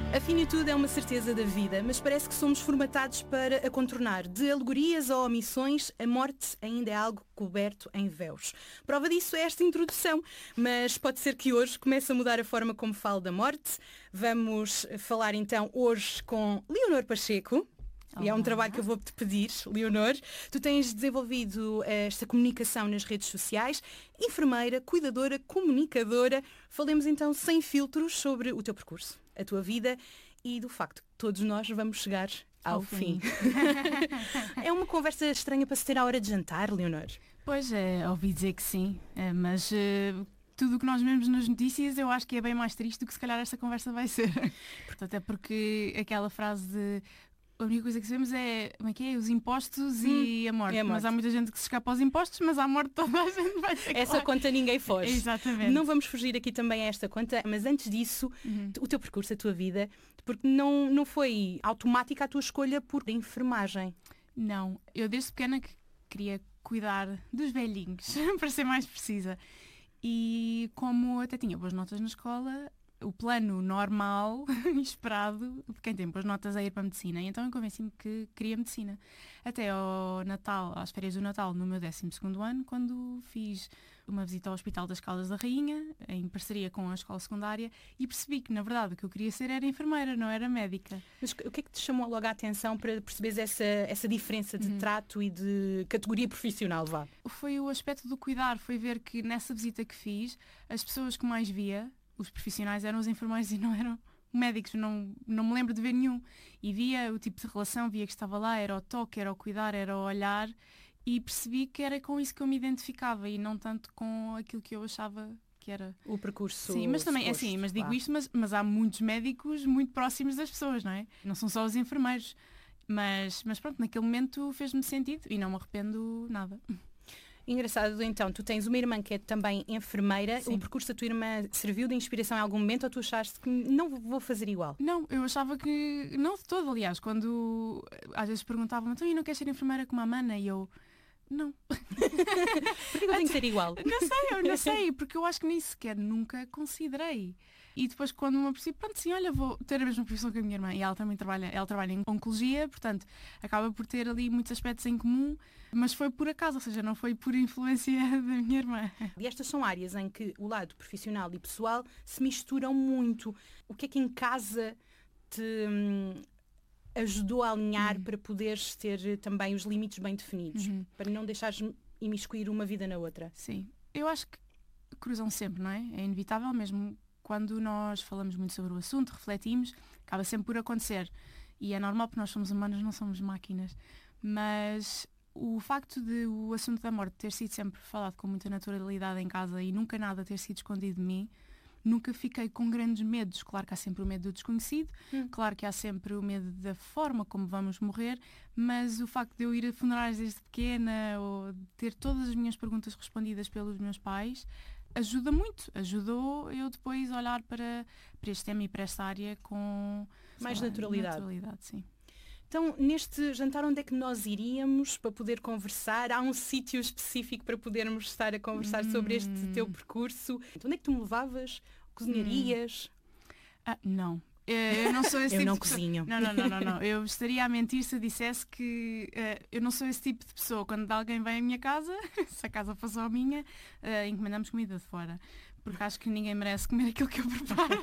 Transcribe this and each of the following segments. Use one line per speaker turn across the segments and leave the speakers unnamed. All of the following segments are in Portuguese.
A finitude é uma certeza da vida, mas parece que somos formatados para a contornar. De alegorias ou omissões, a morte ainda é algo coberto em véus. Prova disso é esta introdução, mas pode ser que hoje comece a mudar a forma como falo da morte. Vamos falar então hoje com Leonor Pacheco. E é um trabalho que eu vou-te pedir, Leonor. Tu tens desenvolvido esta comunicação nas redes sociais, enfermeira, cuidadora, comunicadora. Falemos então sem filtros sobre o teu percurso, a tua vida e do facto que todos nós vamos chegar ao fim. É uma conversa estranha para se ter à hora de jantar, Leonor?
Pois é, ouvi dizer que sim, mas tudo o que nós vemos nas notícias eu acho que é bem mais triste do que se calhar esta conversa vai ser. Portanto, é porque aquela frase de a única coisa que sabemos é, como é que é? Os impostos e a morte. Mas há muita gente que se escapa aos impostos, mas à morte toda a gente vai ter.
Essa conta ninguém foge.
Exatamente.
Não vamos fugir aqui também a esta conta, mas antes disso, o teu percurso, a tua vida, porque não foi automática a tua escolha por enfermagem.
Não, eu desde pequena que queria cuidar dos velhinhos, para ser mais precisa. E como até tinha boas notas na escola, o plano normal, esperado, de quem tem boas notas é ir para a medicina. E então eu convenci-me que queria medicina. Até ao Natal, às férias do Natal, no meu 12º ano, quando fiz uma visita ao Hospital das Caldas da Rainha, em parceria com a escola secundária, e percebi que, na verdade, o que eu queria ser era enfermeira, não era médica.
Mas o que é que te chamou logo a atenção para perceberes essa diferença de trato e de categoria profissional, vá?
Foi o aspecto do cuidar, foi ver que nessa visita que fiz, as pessoas que mais via, os profissionais eram os enfermeiros e não eram médicos, não me lembro de ver nenhum. E via o tipo de relação, via que estava lá, era o toque, era o cuidar, era o olhar, e percebi que era com isso que eu me identificava e não tanto com aquilo que eu achava que era
o percurso.
Sim, mas também, assim, mas digo isto, mas há muitos médicos muito próximos das pessoas, não é? Não são só os enfermeiros. Mas pronto, naquele momento fez-me sentido e não me arrependo nada.
Engraçado, então, tu tens uma irmã que é também enfermeira. Sim. O percurso da tua irmã serviu de inspiração em algum momento ou tu achaste que não vou fazer igual?
Não, eu achava que... Não de todo, aliás. Quando às vezes perguntavam, então, e não queres ser enfermeira como a Mana? E eu... Não.
Porque não tem que ser igual?
Não sei, porque eu acho que nem sequer nunca considerei. E depois quando me apercebi, pronto, sim, olha, vou ter a mesma profissão que a minha irmã. E ela também trabalha em oncologia, portanto, acaba por ter ali muitos aspectos em comum, mas foi por acaso, ou seja, não foi por influência da minha irmã.
E estas são áreas em que o lado profissional e pessoal se misturam muito. O que é que em casa te ajudou a alinhar para poderes ter também os limites bem definidos, para não deixares imiscuir uma vida na outra?
Sim, eu acho que cruzam sempre, não é? É inevitável, mesmo quando nós falamos muito sobre o assunto, refletimos, acaba sempre por acontecer. E é normal porque nós somos humanos, não somos máquinas. Mas o facto de o assunto da morte ter sido sempre falado com muita naturalidade em casa e nunca nada ter sido escondido de mim, nunca fiquei com grandes medos. Claro que há sempre o medo do desconhecido, claro que há sempre o medo da forma como vamos morrer, mas o facto de eu ir a funerais desde pequena ou de ter todas as minhas perguntas respondidas pelos meus pais, ajuda muito. Ajudou eu depois a olhar para este tema e para esta área com
mais naturalidade.
Sim.
Então, neste jantar, onde é que nós iríamos para poder conversar? Há um sítio específico para podermos estar a conversar sobre este teu percurso? Então, onde é que tu me levavas? Cozinharias?
Não. Eu não sou esse
eu
tipo
não
de
cozinho.
Não. Eu estaria a mentir se eu dissesse que eu não sou esse tipo de pessoa. Quando alguém vem à minha casa, se a casa fosse a minha, encomendamos comida de fora. Porque acho que ninguém merece comer aquilo que eu preparo.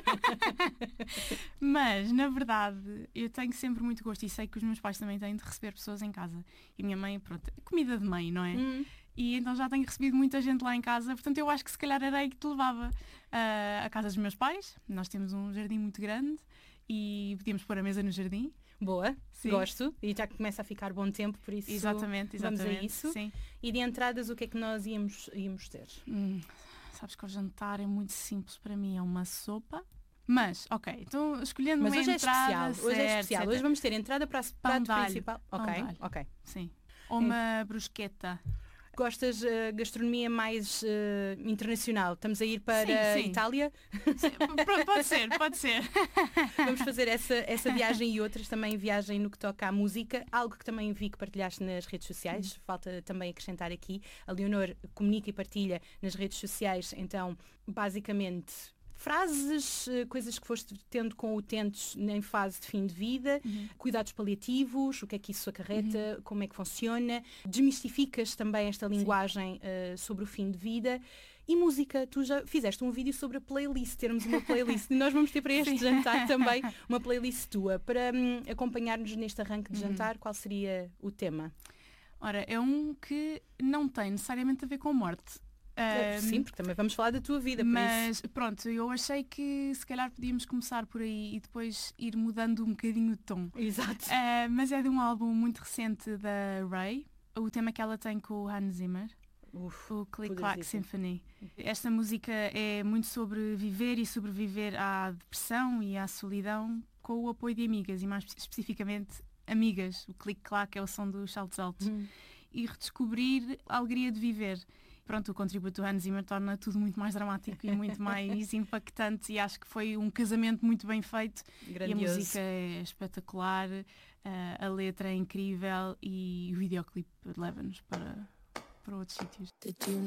Mas, na verdade, eu tenho sempre muito gosto e sei que os meus pais também têm de receber pessoas em casa. E a minha mãe, pronto, comida de mãe, não é? E então já tenho recebido muita gente lá em casa, portanto eu acho que se calhar era aí que te levava à casa dos meus pais. Nós temos um jardim muito grande e podíamos pôr a mesa no jardim.
Boa, sim. Gosto. E já começa a ficar bom tempo, por isso
exatamente.
Vamos a isso.
Sim.
E de entradas, o que é que nós íamos ter?
Sabes que o jantar é muito simples para mim, é uma sopa. Mas, ok, então escolhendo uma entrada...
Hoje é especial. Hoje vamos ter entrada para o prato principal. Ok.
Sim. Ou uma brusqueta.
Gostas de gastronomia mais internacional? Estamos a ir para a Itália?
Sim. Pode ser.
Vamos fazer essa viagem e outras também, viagem no que toca à música, algo que também vi que partilhaste nas redes sociais. Falta também acrescentar aqui, a Leonor comunica e partilha nas redes sociais, então basicamente frases, coisas que foste tendo com utentes em fase de fim de vida, cuidados paliativos, o que é que isso acarreta, como é que funciona, desmistificas também esta linguagem sobre o fim de vida. E música, tu já fizeste um vídeo sobre a playlist, termos uma playlist, e nós vamos ter para este jantar também uma playlist tua. Para acompanhar-nos neste arranque de jantar, qual seria o tema?
Ora, é um que não tem necessariamente a ver com morte.
Sim, porque também vamos falar da tua vida,
mas pronto, eu achei que se calhar podíamos começar por aí e depois ir mudando um bocadinho o tom.
Exato.
Mas é de um álbum muito recente da Ray, o tema que ela tem com o Hans Zimmer. O Click Clack Symphony. Esta música é muito sobre viver e sobreviver à depressão e à solidão com o apoio de amigas e mais especificamente amigas. O Click Clack é o som dos saltos altos. E redescobrir a alegria de viver. Pronto, o contributo do Hans Zimmer torna tudo muito mais dramático e muito mais impactante e acho que foi um casamento muito bem feito.
Grandioso.
E a música é espetacular, a letra é incrível e o videoclipe leva-nos para outros sítios.